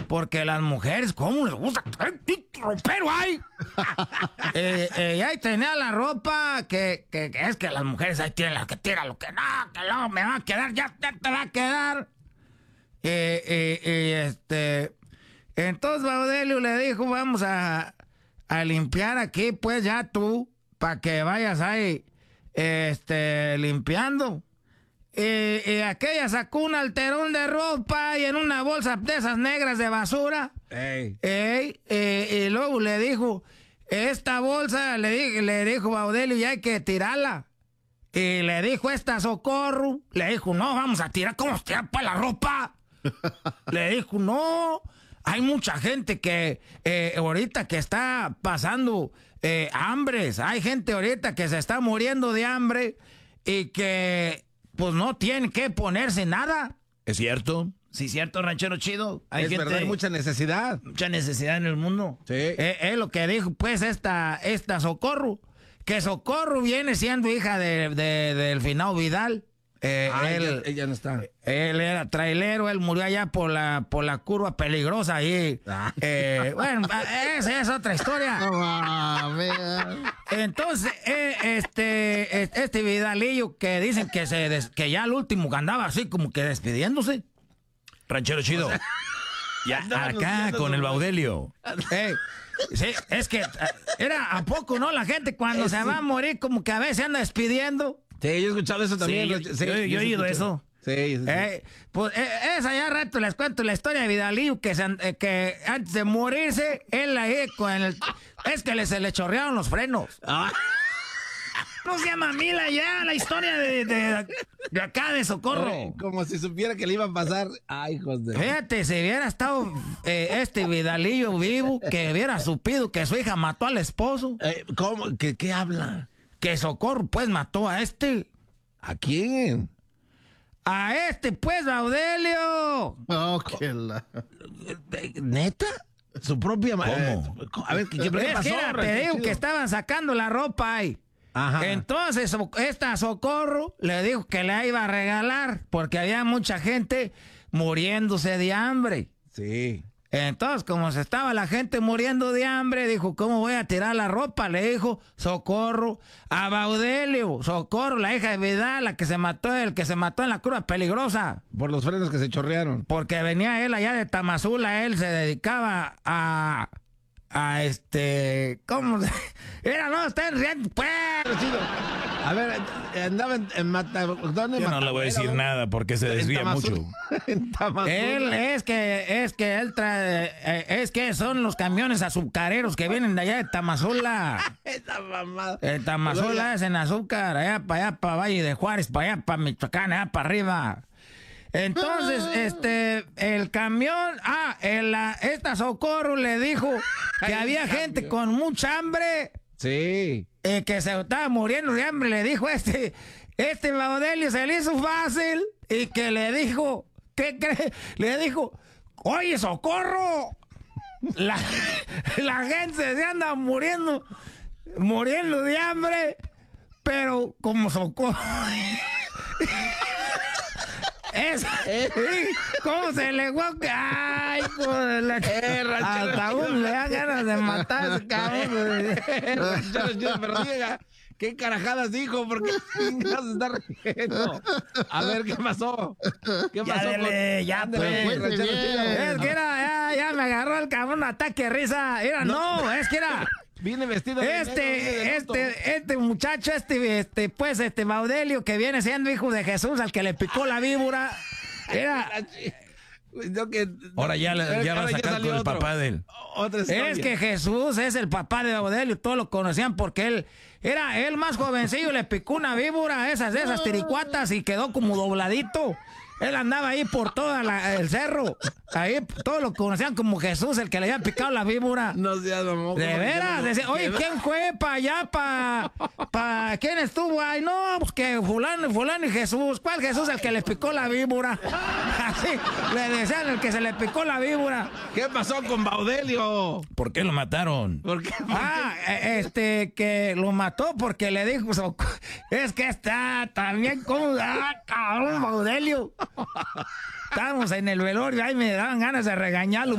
Porque las mujeres, ¿cómo les gusta? ¡Ropero hay! Y ahí tenía la ropa que es que las mujeres ahí tienen la que tira lo que no, me va a quedar, ya te va a quedar. Entonces Baudelio le dijo, vamos a limpiar aquí, pues ya tú, para que vayas ahí, limpiando. Y aquella sacó un alterón de ropa y en una bolsa de esas negras de basura. Y luego le dijo, esta bolsa, le dijo Baudelio, ya hay que tirarla. Y le dijo esta Socorro, le dijo, no, vamos a tirar, ¿cómo se tira para la ropa? Le dijo, no, hay mucha gente que ahorita que está pasando hambres, hay gente ahorita que se está muriendo de hambre y que pues no tiene que ponerse nada. ¿Es cierto? Sí, cierto, ranchero chido. Hay verdad, hay mucha necesidad. Mucha necesidad en el mundo. Sí. Es lo que dijo, pues, esta Socorro. Que Socorro viene siendo hija del finado Vidal. Ella no está. Él era trailero, él murió allá por la curva peligrosa ahí. Bueno, esa es otra historia. Entonces, este Vidalillo que dicen que ya al último andaba así como que despidiéndose. Ranchero chido. Ya acá con el Baudelio. Sí, es que era a poco, ¿no? La gente cuando se va a morir como que a veces anda despidiendo. Sí, yo he escuchado eso también. Sí, yo he oído eso. Sí. Pues esa ya rato les cuento la historia de Vidalillo que antes de morirse, él ahí es que se le chorrearon los frenos. No se llama Mila ya, la historia de acá de Socorro. Como si supiera que le iba a pasar. Ay, hijos de... Fíjate, si hubiera estado Vidalillo vivo, que hubiera supido que su hija mató al esposo. ¿Cómo? ¿Qué habla? Que Socorro, pues, mató a ¿A quién? A pues, Baudelio. ¿Neta? Su propia madre. ¿Cómo? A ver, ¿qué pasó? Te digo que estaban sacando la ropa ahí. Ajá. Entonces, esta Socorro le dijo que le iba a regalar porque había mucha gente muriéndose de hambre. Sí. Entonces, como se estaba la gente muriendo de hambre, dijo, ¿cómo voy a tirar la ropa? Le dijo Socorro a Baudelio. Socorro, la hija de Vidal, el que se mató en la curva peligrosa. Por los frenos que se chorrearon. Porque venía él allá de Tamazula, él se dedicaba a ¿cómo se? Está en riendo, pues. A ver, andaba en Mata... ¿Dónde? Yo no le voy a decir nada porque se desvía mucho. En Tamazula. Él es que él trae, es que son los camiones azucareros que vienen de allá de Tamazula. Esa mamada. Tamazula es en azúcar, allá para Valle de Juárez, para allá para Michoacán, allá para arriba. Entonces, el camión, esta Socorro le dijo que había gente con mucha hambre. Sí. Que se estaba muriendo de hambre. Le dijo Baudelio se le hizo fácil y que le dijo, ¿qué crees? Le dijo, oye, Socorro, la gente se anda muriendo de hambre, pero como Socorro... ¿Cómo se le guaca? Ay, joder, hasta uno le da ganas de matar a ese cabrón. ¿Qué carajadas dijo? ¿Por qué chingados se está riendo? A ver, ¿qué pasó? ¿Qué pasó? Ya, pues. Es que ya me agarró el cabrón un ataque de risa. Es que era... Viene vestido este muchacho, Baudelio, que viene siendo hijo de Jesús, al que le picó la víbora, era... Ahora ya va a sacar con el papá de él. Es que Jesús es el papá de Baudelio, todos lo conocían porque él era el más jovencillo, le picó una víbora, esas tiricuatas, y quedó como dobladito. Él andaba ahí por todo el cerro. Ahí todos lo conocían como Jesús, el que le había picado la víbora. No seas mamón. De veras. Oye, ¿quién fue para allá? ¿Quién estuvo ahí? No, pues que fulano y Jesús. ¿Cuál Jesús? El que le picó la víbora. Así le decían el que se le picó la víbora. ¿Qué pasó con Baudelio? ¿Por qué lo mataron? ¿Por qué? Que lo mató porque le dijo, es que está también como, cabrón, Baudelio. Estábamos en el velorio, ahí me daban ganas de regañarlo.